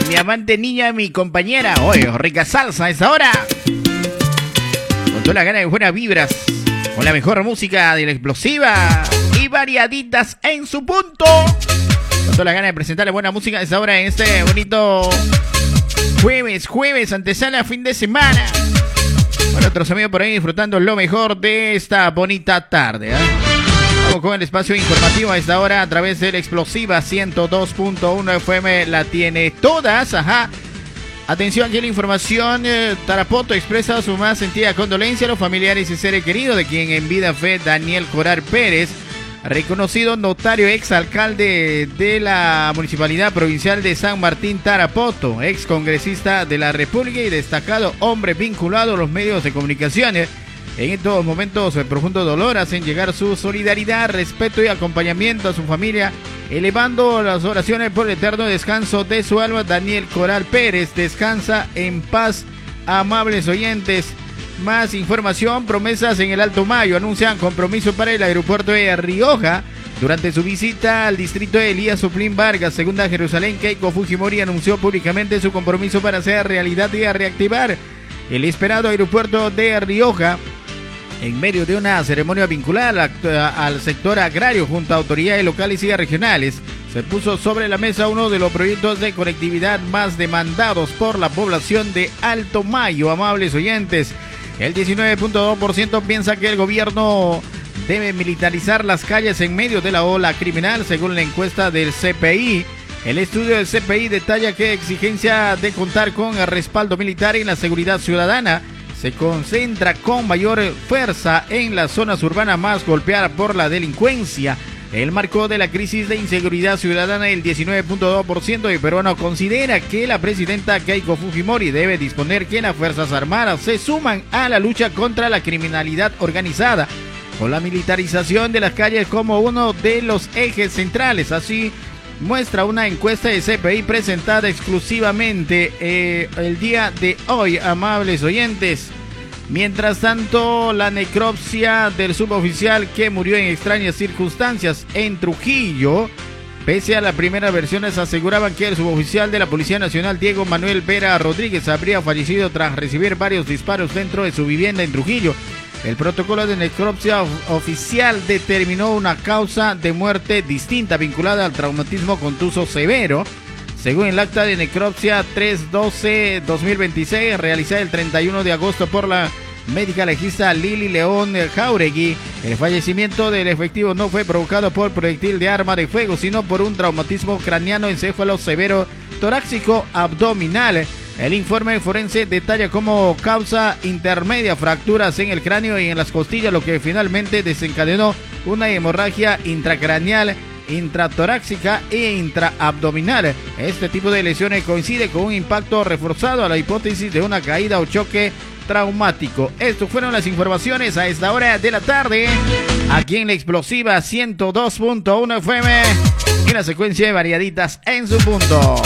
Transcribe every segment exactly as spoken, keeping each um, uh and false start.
mi amante niña, mi compañera. Oye, rica salsa a esta hora. Con todas las ganas de buenas vibras. Con la mejor música de la explosiva. Y variaditas en su punto. Con todas las ganas de presentarle buena música a esta hora en este bonito jueves, jueves, antesala, fin de semana. Bueno, otros amigos por ahí disfrutando lo mejor de esta bonita tarde, ¿eh? Vamos con el espacio informativo a esta hora a través de la explosiva ciento dos punto uno F M. La tiene todas, ajá. Atención, aquí la información. eh, Tarapoto expresa su más sentida condolencia a los familiares y seres queridos de quien en vida fue Daniel Coral Pérez, reconocido notario, exalcalde de la Municipalidad Provincial de San Martín Tarapoto, ex congresista de la República y destacado hombre vinculado a los medios de comunicaciones. En estos momentos de profundo dolor hacen llegar su solidaridad, respeto y acompañamiento a su familia, elevando las oraciones por el eterno descanso de su alma. Daniel Coral Pérez, descansa en paz, amables oyentes. Más información, promesas en el Alto Mayo, anuncian compromiso para el aeropuerto de Rioja. Durante su visita al distrito de Elías Suplín Vargas, segunda Jerusalén, Keiko Fujimori anunció públicamente su compromiso para hacer realidad y a reactivar el esperado aeropuerto de Rioja. En medio de una ceremonia vinculada al sector agrario junto a autoridades locales y regionales, se puso sobre la mesa uno de los proyectos de conectividad más demandados por la población de Alto Mayo. Amables oyentes, el diecinueve punto dos por ciento piensa que el gobierno debe militarizar las calles en medio de la ola criminal, según la encuesta del C P I. El estudio del C P I detalla que exigencia de contar con el respaldo militar en la seguridad ciudadana se concentra con mayor fuerza en las zonas urbanas más golpeadas por la delincuencia. El marco de la crisis de inseguridad ciudadana, el diecinueve punto dos por ciento de peruanos considera que la presidenta Keiko Fujimori debe disponer que las Fuerzas Armadas se suman a la lucha contra la criminalidad organizada, con la militarización de las calles como uno de los ejes centrales. Así muestra una encuesta de C P I presentada exclusivamente eh, el día de hoy, amables oyentes. Mientras tanto, la necropsia del suboficial que murió en extrañas circunstancias en Trujillo, pese a las primeras versiones aseguraban que el suboficial de la Policía Nacional, Diego Manuel Vera Rodríguez, habría fallecido tras recibir varios disparos dentro de su vivienda en Trujillo. El protocolo de necropsia oficial determinó una causa de muerte distinta vinculada al traumatismo contuso severo. Según el acta de necropsia tres doce dos mil veintiséis, realizada el treinta y uno de agosto por la médica legista Lili León Jauregui, el fallecimiento del efectivo no fue provocado por proyectil de arma de fuego, sino por un traumatismo craneano encéfalo severo torácico abdominal. El informe forense detalla como causa intermedia fracturas en el cráneo y en las costillas, lo que finalmente desencadenó una hemorragia intracraneal, intratorácica e intraabdominal. Este tipo de lesiones coincide con un impacto reforzado a la hipótesis de una caída o choque traumático. Estas fueron las informaciones a esta hora de la tarde, aquí en la explosiva ciento dos punto uno F M, y la secuencia de variaditas en su punto.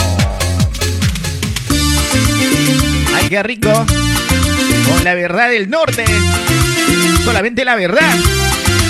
¡Ay, qué rico! Con la verdad del norte, solamente la verdad.